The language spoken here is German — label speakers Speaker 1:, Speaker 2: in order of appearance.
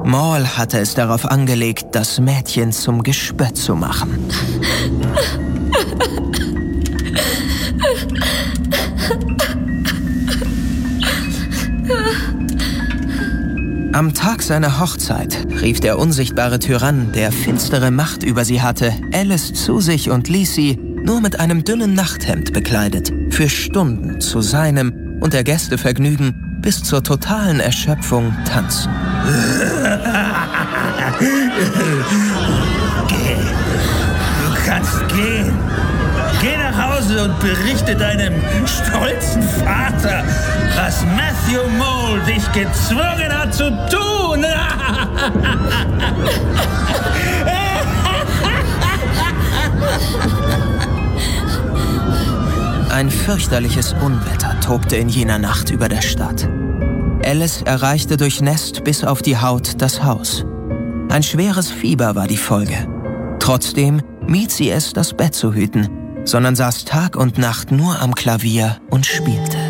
Speaker 1: Maul hatte es darauf angelegt, das Mädchen zum Gespött zu machen. Am Tag seiner Hochzeit rief der unsichtbare Tyrann, der finstere Macht über sie hatte, Alice zu sich und ließ sie, nur mit einem dünnen Nachthemd bekleidet, für Stunden zu seinem und der Gäste Vergnügen bis zur totalen Erschöpfung tanzen.
Speaker 2: Geh. Du kannst gehen. Geh nach Hause und berichte deinem stolzen Vater, was Matthew Mole dich gezwungen hat zu tun.
Speaker 1: Ein fürchterliches Unwetter tobte in jener Nacht über der Stadt. Alice erreichte durchnässt bis auf die Haut das Haus. Ein schweres Fieber war die Folge. Trotzdem mied sie es, das Bett zu hüten, sondern saß Tag und Nacht nur am Klavier und spielte.